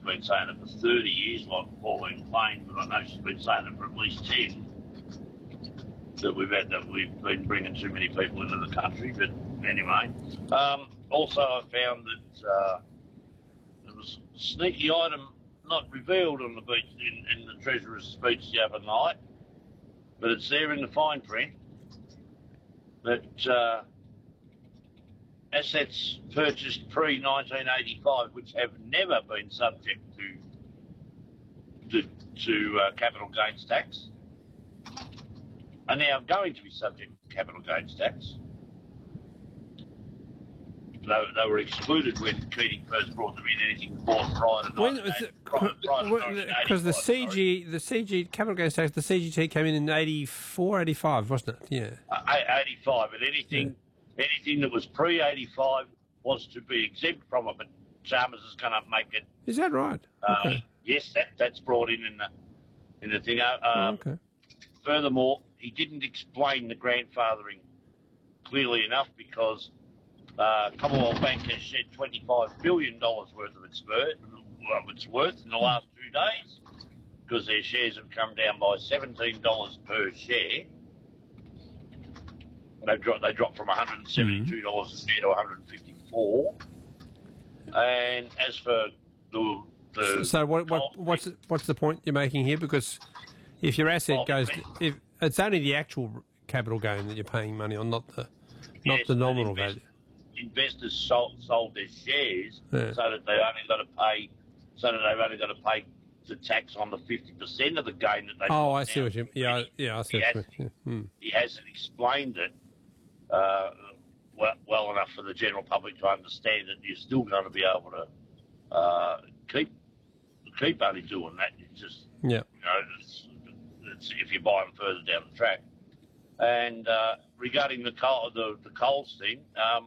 been saying it for 30 years, like Pauline Plain, but I know she's been saying it for at least 10, that we've been bringing too many people into the country. But anyway, also I found that there was a sneaky item not revealed on the beach in the Treasurer's speech the other night, but it's there in the fine print, that assets purchased pre-1985, which have never been subject to capital gains tax, are now going to be subject to capital gains tax. They were excluded when Keating first brought them in, anything bought prior to 1985. Because the CG capital gains tax, the CGT came in 84, 85, wasn't it? Yeah. 85, and anything that was pre-85 was to be exempt from it, but Chalmers is going to make it. Is that right? Okay. Yes, that's brought in the thing. Okay. Furthermore, he didn't explain the grandfathering clearly enough, because Commonwealth Bank has shed $25 billion worth of its worth in the last 2 days, because their shares have come down by $17 per share. They dropped from $172 a share to $154. And as for so what's the point you're making here? Because if your asset goes, if it's only the actual capital gain that you're paying money on, not the nominal value. Investors sold their shares so that they've only got to pay the tax on the 50% of the gain that they. Oh, I see what you. I see what you mean. He hasn't explained it well enough for the general public to understand that you're still going to be able to keep only doing that. It's just it's if you buy them further down the track. And regarding the Coles thing.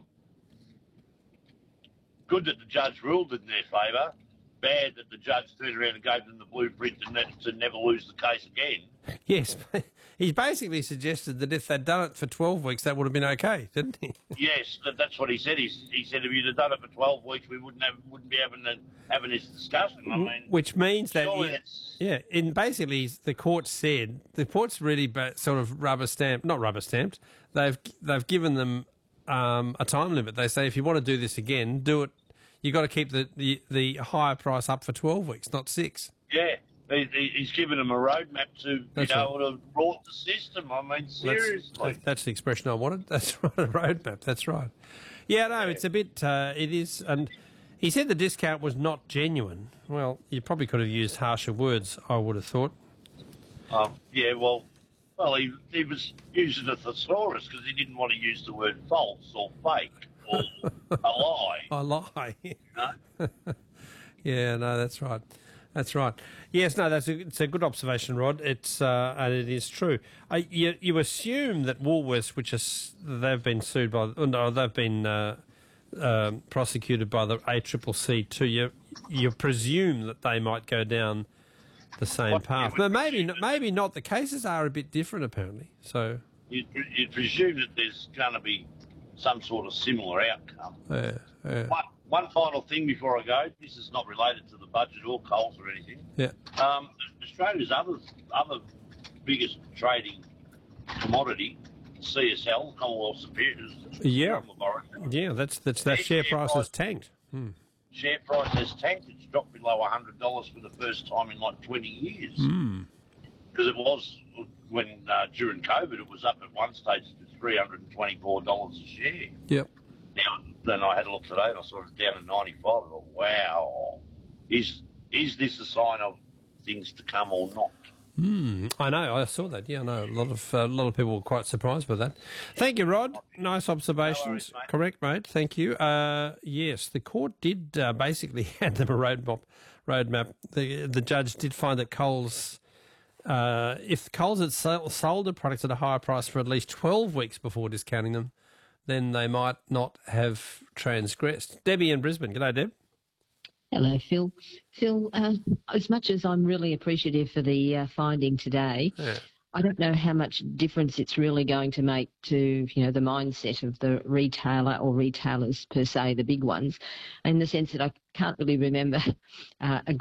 Good that the judge ruled in their favour. Bad that the judge turned around and gave them the blueprint to never lose the case again. Yes, he basically suggested that if they'd done it for 12 weeks, that would have been okay, didn't he? Yes, that's what he said. He said if you'd have done it for 12 weeks, we wouldn't be having this discussion. I mean, which means that basically the court's really sort of not rubber stamped. They've given them a time limit. They say if you want to do this again, do it. You've got to keep the higher price up for 12 weeks, not 6. Yeah, he's given them a roadmap to be able to rort the system. I mean, seriously. That's the expression I wanted. That's right, a roadmap. That's right. Yeah, no, it's a bit. It is, and he said the discount was not genuine. Well, you probably could have used harsher words, I would have thought. Yeah, well, he was using a thesaurus because he didn't want to use the word false or fake. A lie. A lie. No? Yeah, no, that's right. That's right. Yes, no, it's a good observation, Rod. It's and it is true. You assume that Woolworths, they've been sued by, they've been prosecuted by the ACCC too. You presume that they might go down the same path, but maybe not. The cases are a bit different, apparently. So you'd presume that there's going to be some sort of similar outcome. Yeah. One final thing before I go. This is not related to the budget or Coles or anything. Yeah. Australia's other biggest trading commodity, CSL, Commonwealth Superiors. Yeah. Yeah. That share price has tanked. Share price has tanked. It's dropped below $100 for the first time in like 20 years. Because it was when during COVID, it was up at one stage to $324 a share. Yep. Now, then I had a look today and I saw it down to 95. I thought, wow, is this a sign of things to come or not? I know. I saw that. Yeah, I know. A lot of people were quite surprised by that. Thank you, Rod. Nice observations. No worries, mate. Correct, mate. Thank you. Yes, the court did basically hand them a roadmap. The judge did find that Coles, if Coles had sold the products at a higher price for at least 12 weeks before discounting them, then they might not have transgressed. Debbie in Brisbane. G'day, Deb. Hello, Phil. Phil, as much as I'm really appreciative for the finding today, I don't know how much difference it's really going to make to, the mindset of the retailer or retailers per se, the big ones, in the sense that I can't really remember a